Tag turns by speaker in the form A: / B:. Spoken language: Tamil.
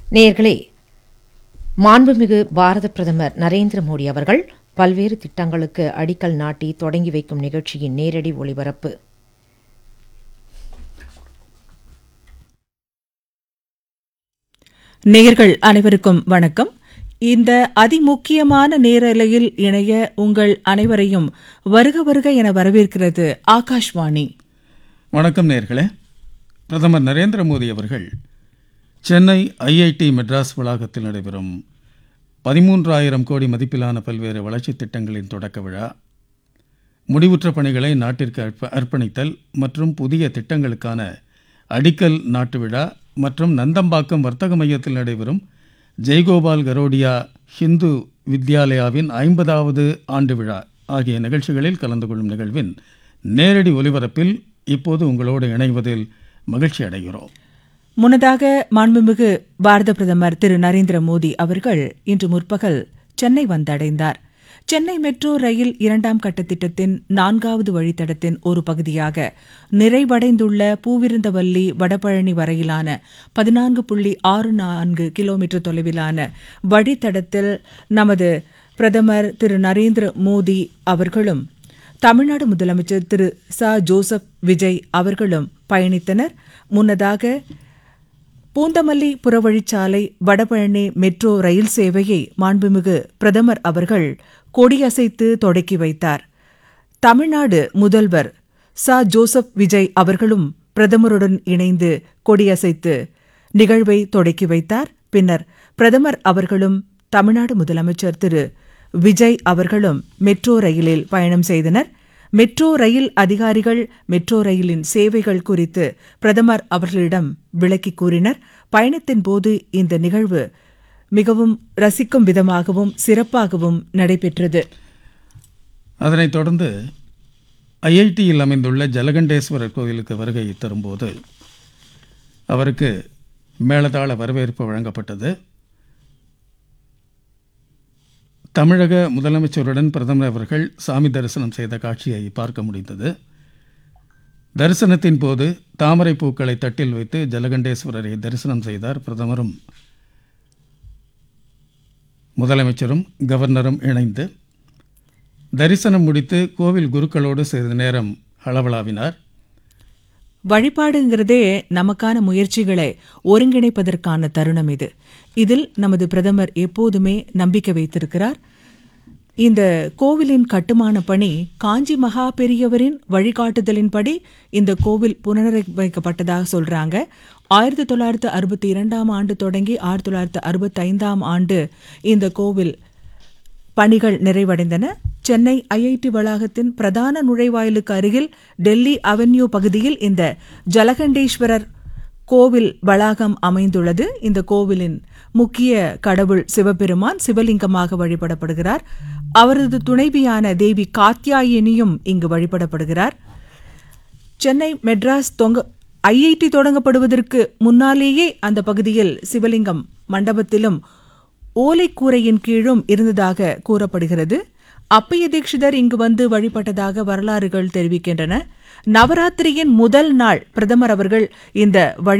A: நேயர்களே, மாண்புமிகு பாரத பிரதமர் நரேந்திர மோடி அவர்கள் பல்வேறு திட்டங்களுக்கு அடிக்கல் நாட்டி தொடங்கி வைக்கும் நிகழ்ச்சியின் நேரடி ஒளிபரப்பு.
B: நேயர்கள் அனைவருக்கும் வணக்கம். இந்த அதிமுக்கியமான நேரலையில் இணைய உங்கள் அனைவரையும் வருக வருக என வரவேற்கிறது ஆகாஷ்வாணி.
C: வணக்கம் நேயர்களே. பிரதமர் நரேந்திர மோடி அவர்கள் சென்னை ஐஐடி மெட்ராஸ் வளாகத்தில் நடைபெறும் 13,000 கோடி மதிப்பிலான பல்வேறு வளர்ச்சித் திட்டங்களின் தொடக்க விழா, முடிவுற்ற பணிகளை நாட்டிற்கு அர்ப்பணித்தல் மற்றும் புதிய திட்டங்களுக்கான அடிக்கல் நாட்டு விழா மற்றும் நந்தம்பாக்கம் வர்த்தக மையத்தில் நடைபெறும் ஜெய்கோபால் கரோடியா ஹிந்து வித்யாலயாவின் 50வது ஆண்டு விழா ஆகிய நிகழ்ச்சிகளில் கலந்து கொள்ளும் நிகழ்வின் நேரடி ஒலிபரப்பில் இப்போது உங்களோடு இணைவதில் மகிழ்ச்சி அடைகிறோம்.
B: முன்னதாக மாண்புமிகு பாரத பிரதமர் திரு நரேந்திர மோடி அவர்கள் இன்று முற்பகல் சென்னை வந்தடைந்தார். சென்னை மெட்ரோ ரயில் 2ஆம் கட்ட திட்டத்தின் 4வது வழித்தடத்தின் ஒரு பகுதியாக நிறைவடைந்துள்ள பூவிருந்தவல்லி வடபழனி வரையிலான 14.64 கிலோமீட்டர் தொலைவிலான வழித்தடத்தில் நமது பிரதமர் திரு நரேந்திர மோடி அவர்களும் தமிழ்நாடு முதலமைச்சர் திரு ஜோசப் விஜய் அவர்களும் பயணித்தனர். முன்னதாக பூந்தமல்லி புறவழிச்சாலை வடபழனி மெட்ரோ ரயில் சேவையை மாண்புமிகு பிரதமர் அவர்கள் கொடியசைத்து தொடக்கி வைத்தார். தமிழ்நாடு முதல்வர் ஜோசப் விஜய் அவர்களும் பிரதமருடன் இணைந்து கொடியசைத்து நிகழ்வை தொடக்கி வைத்தார். பின்னர் பிரதமர் அவர்களும் தமிழ்நாடு முதலமைச்சர் திரு விஜய் அவர்களும் மெட்ரோ ரயிலில் பயணம் செய்தனர். மெட்ரோ ரயில் அதிகாரிகள் மெட்ரோ ரயிலின் சேவைகள் குறித்து பிரதமர் அவர்களிடம் விளக்கி கூறினர். பயணத்தின் போது இந்த நிகழ்வு மிகவும் ரசிக்கும் விதமாகவும் சிறப்பாகவும் நடைபெற்றது.
C: அதனைத் தொடர்ந்து ஐஐடியில் அமைந்துள்ள ஜலகண்டேஸ்வரர் கோயிலுக்கு வருகை தரும்போது அவருக்கு மேளதாள வரவேற்பு வழங்கப்பட்டது. தமிழக முதலமைச்சருடன் பிரதமர் அவர்கள் சாமி தரிசனம் செய்த காட்சியை பார்க்க முடிந்தது. தரிசனத்தின் போது தாமரை பூக்களை தட்டில் வைத்து ஜலகண்டேஸ்வரரை தரிசனம் செய்தார். பிரதமரும் முதலமைச்சரும் கவர்னரும் இணைந்து தரிசனம் முடித்து கோவில் குருக்களோடு சிறிது நேரம் அளவலாவினார்.
B: வழிபாடுங்கிறதே நமக்கான முயற்சிகளை ஒருங்கிணைப்பதற்கான தருணம் இது. இதில் நமது பிரதமர் எப்போதுமே நம்பிக்கை வைத்திருக்கிறார். இந்த கோவிலின் கட்டுமான பணி காஞ்சி மகா பெரியவரின் வழிகாட்டுதலின்படி இந்த கோவில் புனரமைக்கப்பட்டதாக சொல்றாங்க. 1962ஆம் ஆண்டு தொடங்கி 1965ஆம் ஆண்டு இந்த கோவில் பணிகள் நிறைவடைந்தன. சென்னை ஐஐடி வளாகத்தின் பிரதான நுழைவாயிலுக்கு அருகில் டெல்லி அவென்யூ பகுதியில் இந்த ஜலகண்டேஸ்வரர் கோவில் வளாகம் அமைந்துள்ளது. இந்த கோவிலின் முக்கிய கடவுள் சிவபெருமான் சிவலிங்கமாக வழிபடப்படுகிறார். அவரது துணைவியான தேவி காத்யாயினியும் இங்கு வழிபடப்படுகிறார். சென்னை மெட்ராஸ் ஐஐடி தொடங்கப்படுவதற்கு முன்னாலேயே அந்த பகுதியில் சிவலிங்கம் மண்டபத்திலும் ஓலைக்கூரையின் கீழும் இருந்ததாக கூறப்படுகிறது. அப்பைய தீட்சிதர் இங்கு வந்து வழிபட்டதாக வரலாறுகள் தெரிவிக்கின்றன. நவராத்திரியின் முதல் நாள் பிரதமர் அவர்கள் இந்த